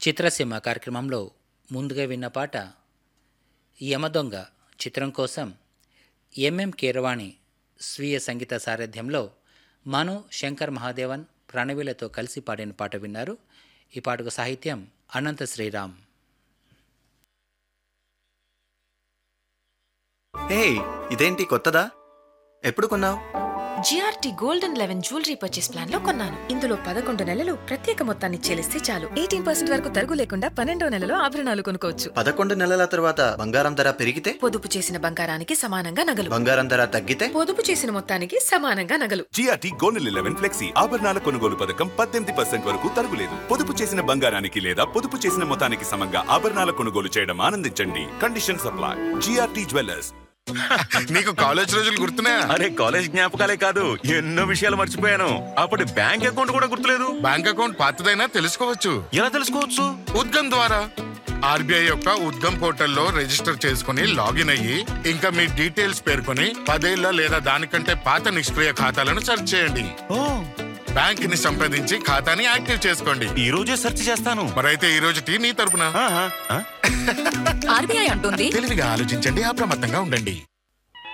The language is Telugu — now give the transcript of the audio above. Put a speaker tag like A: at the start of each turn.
A: చిత్రసీమ కార్యక్రమంలో ముందుగా విన్న పాట యమదొంగ చిత్రం కోసం ఎంఎం కీరవాణి స్వీయ సంగీత సారథ్యంలో మను శంకర్ మహాదేవన్ ప్రణవిలతో కలిసి పాడిన పాట విన్నారు. ఈ పాటకు సాహిత్యం అనంత శ్రీరామ్.
B: హే, ఇదేంటి కొత్తదా? ఎప్పుడు కొన్నావు?
C: GRT gold and 11 jewellery purchase plan లో కొన్నాను. ఇందులో 11 నెలలు ప్రత్యేక మొత్తాన్ని చెల్లిస్తే చాలు 18% వరకు తరుగు లేకుండా 12వ నెలలో ఆభరణాలు కొనుక్కోవచ్చు.
B: 11 నెలల తర్వాత బంగారం ధర పెరిగితే?
C: పొదుపు చేసిన బంగారానికి సమానంగా నగలు.
B: బంగారం ధర తగ్గితే?
C: పొదుపు చేసిన మొత్తానికి సమానంగా నగలు.
D: జిఆర్టీ గోల్డ్ 11 ఫ్లెక్సీ ఆభరణాల కొనుగోలు పథకం 18% వరకు తరుగులేదు. పొదుపు చేసిన బంగారానికి లేదా పొదుపు చేసిన మొత్తానికి సమంగా ఆభరణాల కొనుగోలు చేయడం ఆనందించండి. Condition supply. GRT jewellers.
E: నీకు కాలేజ్ రోజులు గుర్తున్నాయా?
F: అరే, కాలేజ్ జ్ఞాపకాలే కాదు, ఎన్నో విషయాలు మర్చిపోయాను. అప్పుడు బ్యాంక్ అకౌంట్ కూడా గుర్తులేదు.
E: బ్యాంక్ అకౌంట్ పాతదైనా తెలుసుకోవచ్చు.
F: ఎలా తెలుసుకోవచ్చు?
E: ఉద్గమ్ ద్వారా. ఆర్బీఐ యొక్క ఉద్గమ్ పోర్టల్లో రిజిస్టర్ చేసుకుని లాగిన్ అయ్యి ఇంకా మీ డీటెయిల్స్ పేర్కొని 10 ఏళ్ల లేదా దానికంటే పాత నిష్క్రియ ఖాతాలను సెర్చ్ చేయండి. బ్యాంక్ ని సంప్రదించి ఖాతాని యాక్టివ్ చేసుకోండి.
F: ఈ రోజే సెర్చ్ చేస్తాను.
E: మరైతే ఈ రోజు టీ నీ తరపున.
C: ఆర్బీఐ అంటుంది,
E: తెలివిగా ఆలోచించండి, అప్రమత్తంగా ఉండండి.